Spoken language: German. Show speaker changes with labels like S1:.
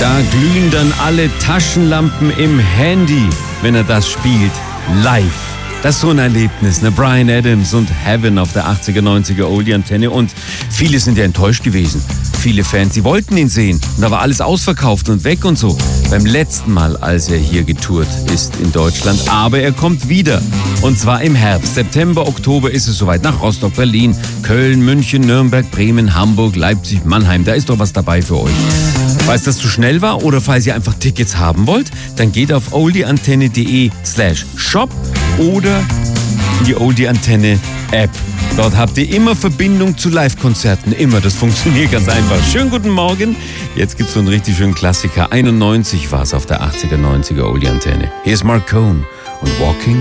S1: Da glühen dann alle Taschenlampen im Handy, wenn er das spielt, live. Das ist so ein Erlebnis, ne? Bryan Adams und Heaven auf der 80er, 90er Oldie-Antenne. Und viele sind ja enttäuscht gewesen. Viele Fans, die wollten ihn sehen. Und da war alles ausverkauft und weg und so. Beim letzten Mal, als er hier getourt ist in Deutschland. Aber er kommt wieder. Und zwar im Herbst. September, Oktober ist es soweit. Nach Rostock, Berlin, Köln, München, Nürnberg, Bremen, Hamburg, Leipzig, Mannheim. Da ist doch was dabei für euch. Falls das zu schnell war oder falls ihr einfach Tickets haben wollt, dann geht auf oldieantenne.de/shop oder in die Oldie-Antenne-App. Dort habt ihr immer Verbindung zu Live-Konzerten. Immer, das funktioniert ganz einfach. Schönen guten Morgen. Jetzt gibt's so einen richtig schönen Klassiker. 91 war es auf der 80er, 90er Oldie-Antenne. Hier ist Mark Cohn und Walking